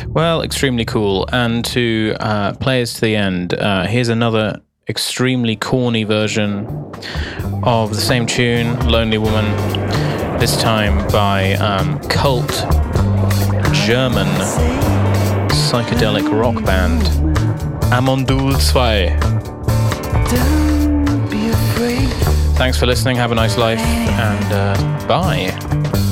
Well, extremely cool. And to play us to the end, here's another extremely corny version of the same tune, Lonely Woman, this time by cult German psychedelic rock band Amondul 2. Thanks for listening, have a nice life, and bye.